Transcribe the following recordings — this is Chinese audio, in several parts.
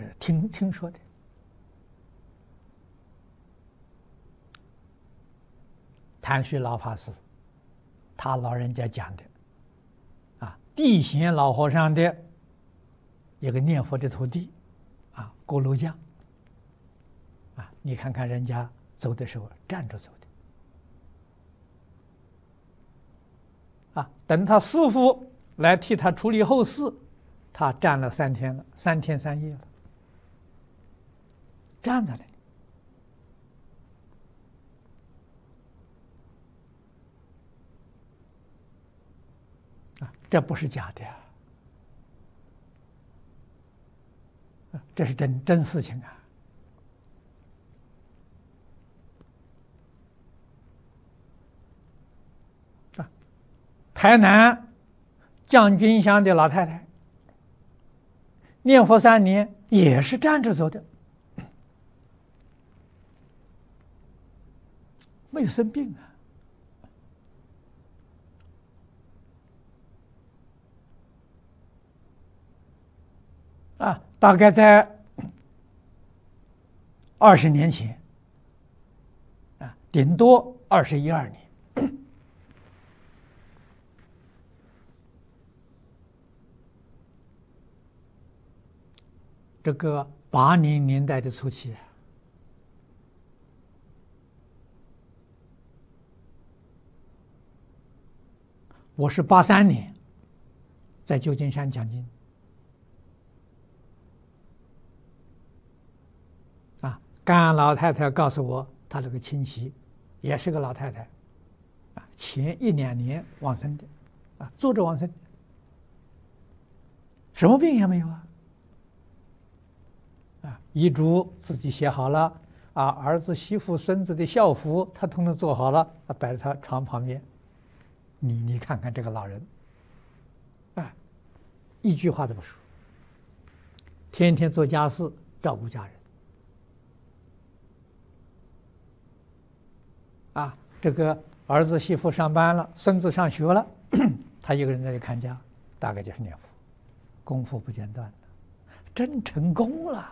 听说的。谭旭老法师，他老人家讲的，地贤老和尚的一个念佛的徒弟，锅炉匠，你看看人家走的时候站着走的，等他师父来替他处理后事，他站了3天了，3天3夜了，站在那里。这不是假的呀，这是真事情啊！台南将军乡的老太太念佛3年，也是站着走的，没有生病大概在20年前，顶多21、22年。这个80年代的初期，我是83年在旧金山讲经。甘老太太告诉我，她这个亲戚也是个老太太，前1、2年往生的，坐着往生，什么病也没有遗嘱自己写好了，儿子、媳妇、孙子的孝服他统统做好了，摆在他床旁边。你看看这个老人，一句话都不说，天天做家事，照顾家人。这个儿子媳妇上班了，孙子上学了，他一个人在这看家，大概就是念佛，功夫不间断，真成功了。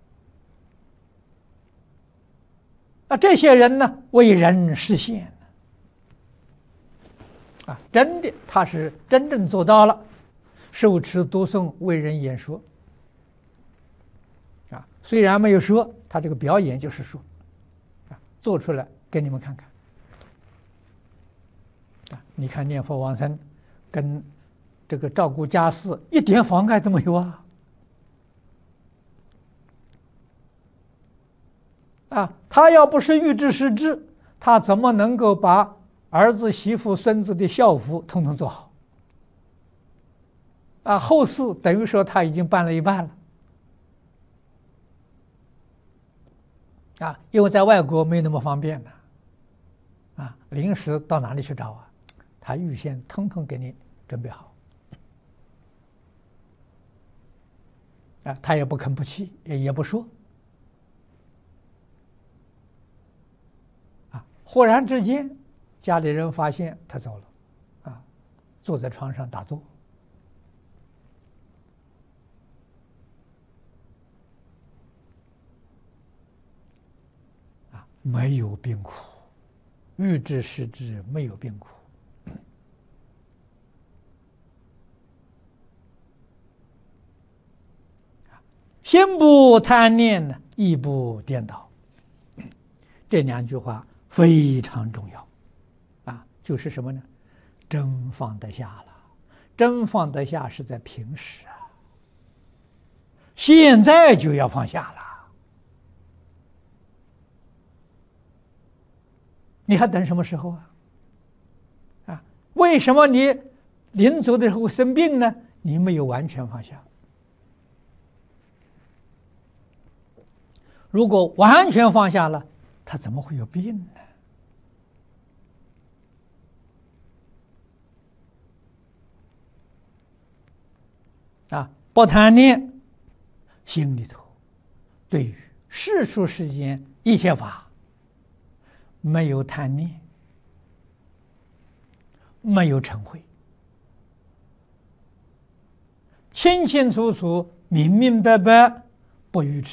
这些人呢，为人实现真的，他是真正做到了受持读诵为人演说虽然没有说，他这个表演就是说做出来给你们看看。你看念佛往生跟这个照顾家事一点妨碍都没有他要不是预知时至，他怎么能够把儿子媳妇孙子的孝服统统做好后事等于说他已经办了一半了因为在外国没那么方便临时到哪里去找他预先统统给你准备好他也不吭不气，也不说忽然之间家里人发现他走了坐在床上打坐没有病苦，预知时至，没有病苦心不贪念，意不颠倒，这2句话非常重要就是什么呢？真放得下了。真放得下是在平时现在就要放下了。你还等什么时候为什么你临走的时候生病呢？你没有完全放下。如果完全放下了，他怎么会有病呢？不贪念，心里头对于世出世间一切法没有贪念，没有嗔恚，清清楚楚、明明白白， 不愚痴。